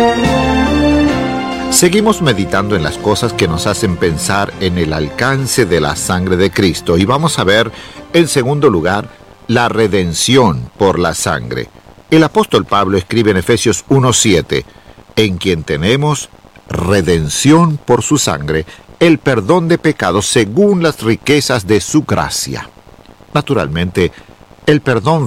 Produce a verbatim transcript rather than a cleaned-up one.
Seguimos meditando en las cosas que nos hacen pensar en el alcance de la sangre de Cristo y vamos a ver, en segundo lugar, la redención por la sangre. El apóstol Pablo escribe en Efesios uno siete, en quien tenemos redención por su sangre, el perdón de pecados según las riquezas de su gracia. Naturalmente, el perdón